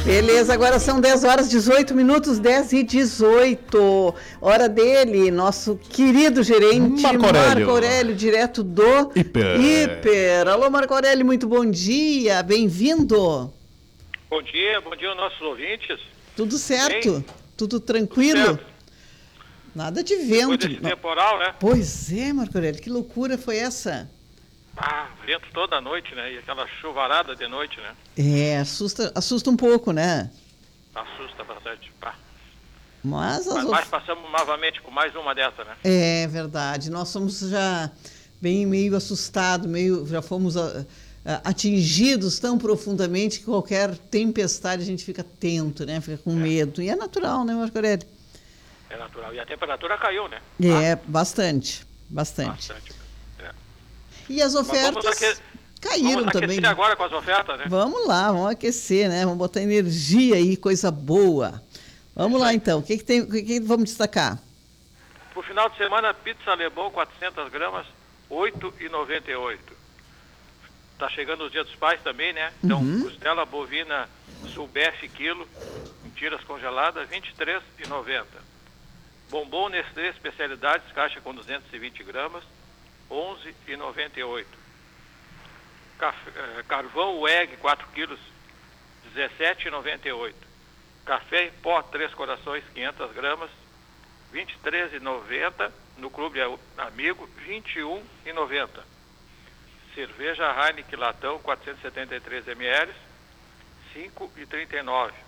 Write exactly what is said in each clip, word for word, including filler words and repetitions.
Beleza, agora são dez horas, dezoito minutos, dez e dezoito. Hora dele, nosso querido gerente Marco Aurélio, Marco Aurélio direto do Hiper. Hiper. Alô, Marco Aurélio, muito bom dia, bem-vindo. Bom dia, bom dia aos nossos ouvintes. Tudo certo? Bem? Tudo tranquilo? Tudo certo. Nada de vento. Depois desse temporal, né? Pois é, Marco Aurélio, que loucura foi essa? Ah, vento toda noite, né? E aquela chuvarada de noite, né? É, assusta, assusta um pouco, né? Assusta bastante. Pá. Mas, as Mas, of... mas passamos novamente com mais uma dessa, né? É verdade. Nós somos já bem meio assustados, meio, já fomos a, a, atingidos tão profundamente que qualquer tempestade a gente fica atento, né? Fica com é. medo. E é natural, né, Marco Aurélio? É natural. E a temperatura caiu, né? É, ah. bastante. Bastante. Bastante. É. E as ofertas aque... caíram vamos também. Vamos agora com as ofertas, né? Vamos lá, vamos aquecer, né? Vamos botar energia aí, coisa boa. Vamos lá, então. O que, que, tem, o que, que vamos destacar? Por final de semana, pizza Lebon, quatrocentas gramas, oito reais e noventa e oito centavos. Tá chegando o Dia dos Pais também, né? Então, uhum. Costela bovina Sulbef quilo, em tiras congeladas, vinte e três reais e noventa centavos. Bombom Nestlé Especialidades, caixa com duzentas e vinte gramas, onze reais e noventa e oito centavos. Café, eh, carvão U E G, quatro quilos, dezessete reais e noventa e oito centavos. Café em pó, três corações, quinhentas gramas, vinte e três reais e noventa centavos. No Clube Amigo, vinte e um reais e noventa centavos. Cerveja Heineken Latão, quatrocentos e setenta e três mililitros, cinco reais e trinta e nove centavos.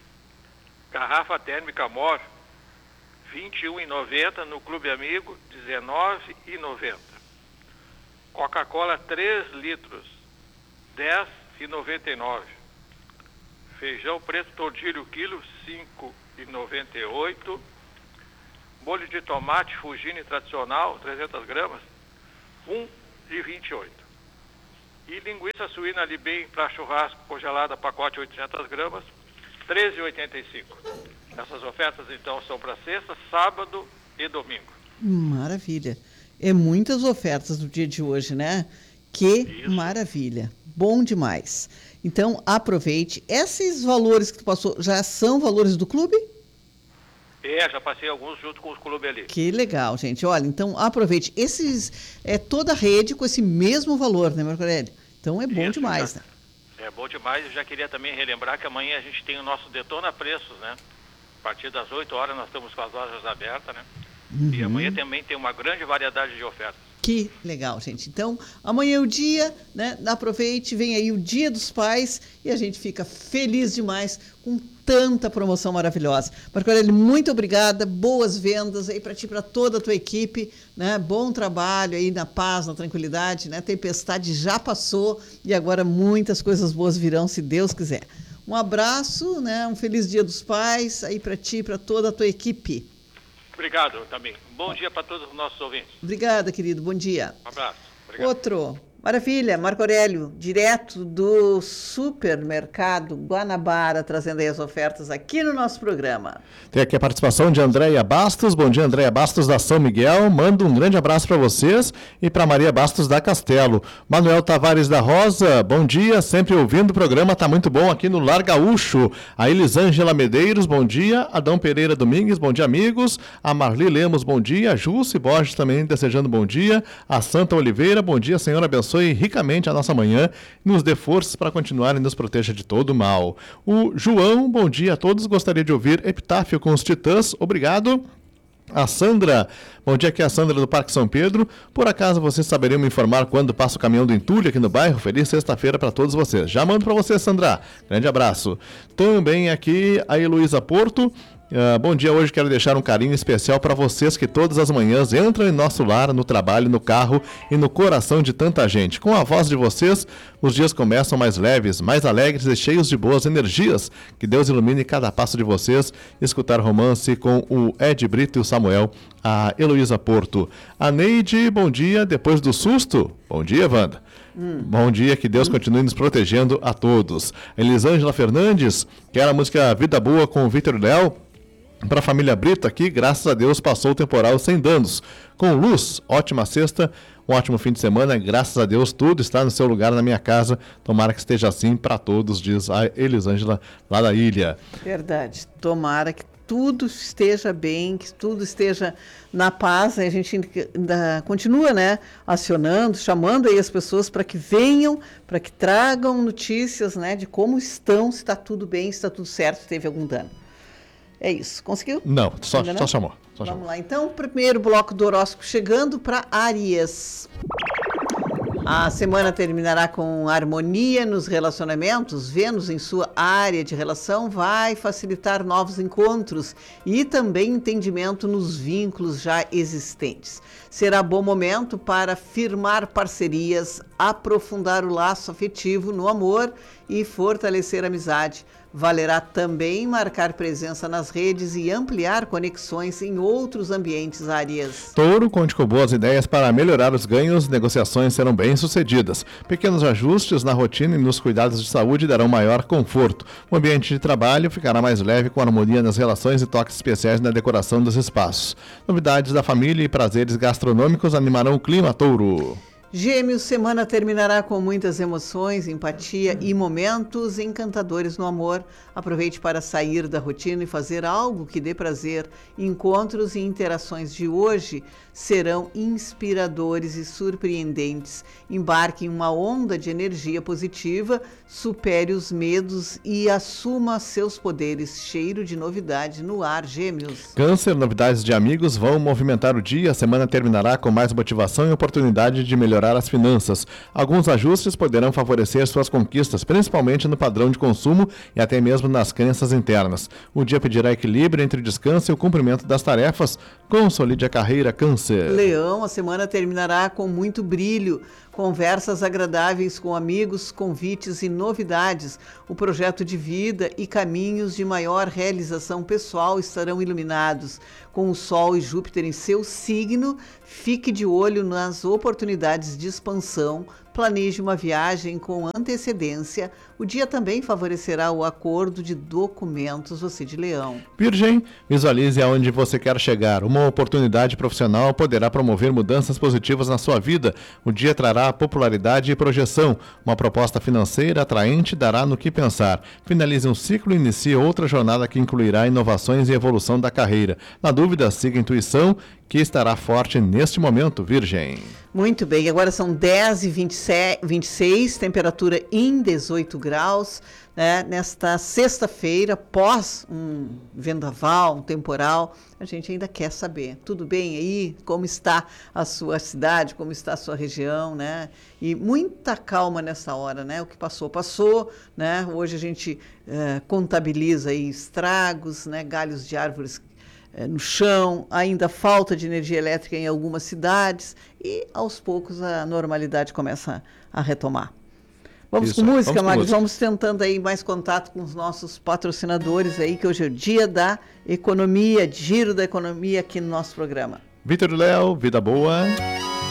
Garrafa térmica Mor, vinte e um reais e noventa centavos. No Clube Amigo, dezenove reais e noventa centavos. Coca-Cola três litros, dez reais e noventa e nove centavos. Feijão preto tordilho quilo, cinco reais e noventa e oito centavos. Molho de tomate Fugini tradicional, trezentas gramas, um real e vinte e oito centavos. E linguiça suína Libem para churrasco congelada, pacote oitocentas gramas, treze reais e oitenta e cinco centavos. Essas ofertas, então, são para sexta, sábado e domingo. Maravilha. É muitas ofertas no dia de hoje, né? Que Isso. maravilha. Bom demais. Então, aproveite. Esses valores que tu passou já são valores do clube? É, já passei alguns junto com os clubes ali. Que legal, gente. Olha, então aproveite. Esses, é toda a rede com esse mesmo valor, né, Marco Aurélio? Então é bom Isso, demais, já, né? É bom demais. Eu já queria também relembrar que amanhã a gente tem o nosso Detona Preços, né? A partir das oito horas nós estamos com as lojas abertas, né? Uhum. E amanhã também tem uma grande variedade de ofertas. Que legal, gente. Então, amanhã é o dia, né? Aproveite, vem aí o Dia dos Pais e a gente fica feliz demais com tanta promoção maravilhosa. Marco Aurélio, muito obrigada, boas vendas aí para ti, para toda a tua equipe, né? Bom trabalho aí na paz, na tranquilidade, né? A tempestade já passou e agora muitas coisas boas virão, se Deus quiser. Um abraço, né? Um feliz Dia dos Pais aí para ti, para toda a tua equipe. Obrigado também. Bom dia para todos os nossos ouvintes. Obrigada, querido. Bom dia. Um abraço. Obrigado. Outro. Maravilha. Marco Aurélio, direto do supermercado Guanabara, trazendo aí as ofertas aqui no nosso programa. Tem aqui a participação de Andréia Bastos. Bom dia, Andréia Bastos da São Miguel. Mando um grande abraço para vocês e para Maria Bastos da Castelo. Manuel Tavares da Rosa. Bom dia, sempre ouvindo o programa. Tá muito bom aqui no Lar Gaúcho. A Elisângela Medeiros, bom dia. Adão Pereira Domingues, bom dia, amigos. A Marli Lemos, bom dia. A Jússi Borges também desejando bom dia. A Santa Oliveira, bom dia, Senhor abençoe ricamente a nossa manhã e nos dê forças para continuar e nos proteja de todo o mal. O João, bom dia a todos, gostaria de ouvir Epitáfio com os Titãs, obrigado. A Sandra, bom dia, aqui é a Sandra do Parque São Pedro. Por acaso vocês saberiam me informar quando passa o caminhão do Entulho aqui no bairro? Feliz sexta-feira para todos vocês. Já mando para você, Sandra. Grande abraço. Também aqui a Heloísa Porto. Uh, bom dia, hoje quero deixar um carinho especial para vocês que todas as manhãs entram em nosso lar, no trabalho, no carro e no coração de tanta gente. Com a voz de vocês, os dias começam mais leves, mais alegres e cheios de boas energias. Que Deus ilumine cada passo de vocês. Escutar romance com o Ed Brito e o Samuel, a Heloísa Porto. A Neide, bom dia, depois do susto. Bom dia, Wanda. Hum. Bom dia, que Deus continue nos protegendo a todos. Elisângela Fernandes, quer a música Vida Boa com o Vitor Léo. Para a família Brito aqui, graças a Deus, passou o temporal sem danos. Com luz, ótima sexta, um ótimo fim de semana. Graças a Deus, tudo está no seu lugar na minha casa. Tomara que esteja assim para todos, diz a Elisângela, lá da ilha. Verdade. Tomara que tudo esteja bem, que tudo esteja na paz. A gente ainda continua, né, acionando, chamando aí as pessoas para que venham, para que tragam notícias, né, de como estão, se está tudo bem, se está tudo certo, se teve algum dano. É isso. Conseguiu? Não, só, não? só chamou. Só Vamos chamou. lá. Então, primeiro bloco do horóscopo chegando para Áries. A semana terminará com harmonia nos relacionamentos. Vênus, em sua área de relação, vai facilitar novos encontros e também entendimento nos vínculos já existentes. Será bom momento para firmar parcerias, aprofundar o laço afetivo no amor e fortalecer a amizade. Valerá também marcar presença nas redes e ampliar conexões em outros ambientes, Áries. Touro, conte com boas ideias para melhorar os ganhos, negociações serão bem-sucedidas. Pequenos ajustes na rotina e nos cuidados de saúde darão maior conforto. O ambiente de trabalho ficará mais leve com harmonia nas relações e toques especiais na decoração dos espaços. Novidades da família e prazeres gastronômicos animarão o clima, Touro. Gêmeos, semana terminará com muitas emoções, empatia e momentos encantadores no amor. Aproveite para sair da rotina e fazer algo que dê prazer. Encontros e interações de hoje serão inspiradores e surpreendentes. Embarque em uma onda de energia positiva, supere os medos e assuma seus poderes. Cheiro de novidade no ar, Gêmeos. Câncer, novidades de amigos vão movimentar o dia. A semana terminará com mais motivação e oportunidade de melhorar as finanças. Alguns ajustes poderão favorecer suas conquistas, principalmente no padrão de consumo e até mesmo nas crenças internas. O dia pedirá equilíbrio entre o descanso e o cumprimento das tarefas. Consolide a carreira, Câncer. Leão, a semana terminará com muito brilho. Conversas agradáveis com amigos, convites e novidades. O projeto de vida e caminhos de maior realização pessoal estarão iluminados. Com o Sol e Júpiter em seu signo, fique de olho nas oportunidades de expansão. Planeje uma viagem com antecedência. O dia também favorecerá o acordo de documentos, você de Leão. Virgem, visualize aonde você quer chegar. Uma oportunidade profissional poderá promover mudanças positivas na sua vida. O dia trará popularidade e projeção. Uma proposta financeira atraente dará no que pensar. Finalize um ciclo e inicie outra jornada que incluirá inovações e evolução da carreira. Na dúvida, siga a intuição, que estará forte neste momento, Virgem. Muito bem, agora são dez e vinte e seis, temperatura em dezoito graus, né? Nesta sexta-feira, pós um vendaval, um temporal, a gente ainda quer saber, tudo bem aí? Como está a sua cidade, como está a sua região, né? E muita calma nessa hora, né? O que passou, passou, né? Hoje a gente eh, contabiliza aí estragos, né? Galhos de árvores no chão, ainda falta de energia elétrica em algumas cidades e, aos poucos, a normalidade começa a retomar. Vamos Isso, com música, vamos com Magos? música. Vamos tentando aí mais contato com os nossos patrocinadores aí, que hoje é o dia da economia, giro da economia aqui no nosso programa. Vitor e Léo, vida boa.